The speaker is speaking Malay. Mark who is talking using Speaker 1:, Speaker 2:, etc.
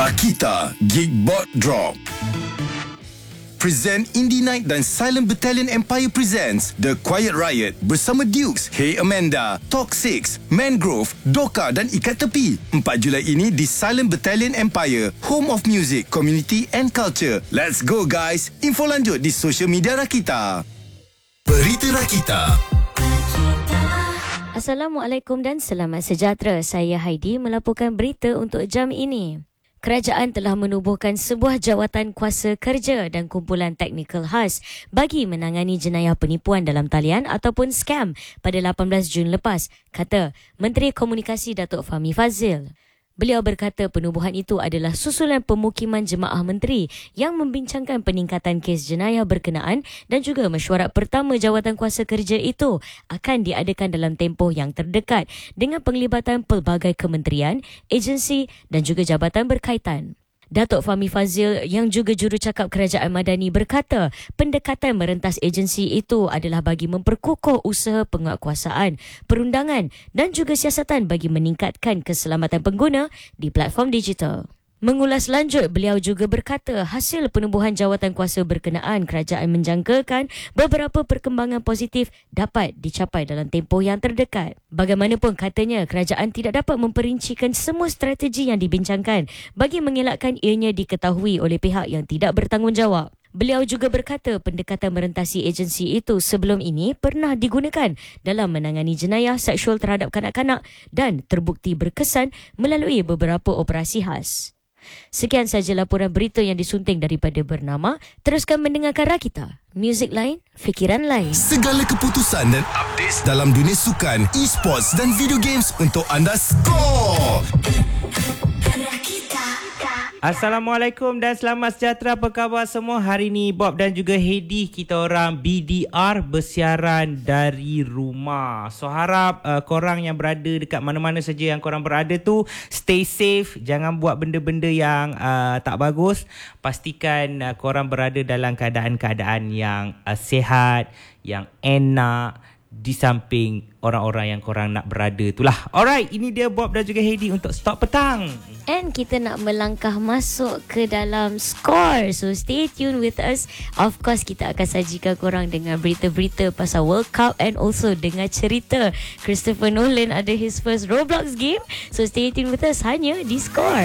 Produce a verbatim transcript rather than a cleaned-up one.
Speaker 1: Rakita Geekbot Drop. Present Indie Night dan Silent Battalion Empire presents The Quiet Riot bersama Dukes, Hey Amanda, Toxics, Mangrove, Doka dan Ikat Tepi. empat Julai ini di Silent Battalion Empire, home of music, community and culture. Let's go guys. Info lanjut di social media Rakita. Berita Rakita.
Speaker 2: Assalamualaikum dan selamat sejahtera. Saya Heidi melaporkan berita untuk jam ini. Kerajaan telah menubuhkan sebuah jawatan kuasa kerja dan kumpulan teknikal khas bagi menangani jenayah penipuan dalam talian ataupun scam pada lapan belas Jun lepas, kata Menteri Komunikasi Datuk Fahmi Fadzil. Beliau berkata penubuhan itu adalah susulan pemukiman jemaah menteri yang membincangkan peningkatan kes jenayah berkenaan dan juga mesyuarat pertama jawatan kuasa kerja itu akan diadakan dalam tempoh yang terdekat dengan penglibatan pelbagai kementerian, agensi dan juga jabatan berkaitan. Datuk Fahmi Fadzil yang juga jurucakap Kerajaan Madani berkata pendekatan merentas agensi itu adalah bagi memperkukuh usaha penguatkuasaan, perundangan dan juga siasatan bagi meningkatkan keselamatan pengguna di platform digital. Mengulas lanjut, beliau juga berkata hasil penubuhan jawatan kuasa berkenaan kerajaan menjangkakan beberapa perkembangan positif dapat dicapai dalam tempoh yang terdekat. Bagaimanapun katanya, kerajaan tidak dapat memperincikan semua strategi yang dibincangkan bagi mengelakkan ianya diketahui oleh pihak yang tidak bertanggungjawab. Beliau juga berkata pendekatan merentasi agensi itu sebelum ini pernah digunakan dalam menangani jenayah seksual terhadap kanak-kanak dan terbukti berkesan melalui beberapa operasi khas. Sekian sahaja laporan berita yang disunting daripada Bernama. Teruskan mendengarkan Rakita. Muzik lain, fikiran lain.
Speaker 1: Segala keputusan dan updates dalam dunia sukan, e-sports dan video games untuk anda skor.
Speaker 3: Assalamualaikum dan selamat sejahtera. Apa khabar semua? Hari ni Bob dan juga Heidi, kita orang B D R bersiaran dari rumah. So harap uh, korang yang berada dekat mana-mana saja yang korang berada tu stay safe. Jangan buat benda-benda yang uh, tak bagus. Pastikan uh, korang berada dalam keadaan-keadaan yang uh, sihat, yang enak, di samping orang-orang yang korang nak berada itulah. Alright, ini dia Bob dan juga Heidi untuk Stop Petang.
Speaker 2: And kita nak melangkah masuk ke dalam skor. So stay tuned with us. Of course, kita akan sajikan korang dengan berita-berita pasal World Cup and also dengan cerita Christopher Nolan ada his first Roblox game. So stay tuned with us hanya di Skor.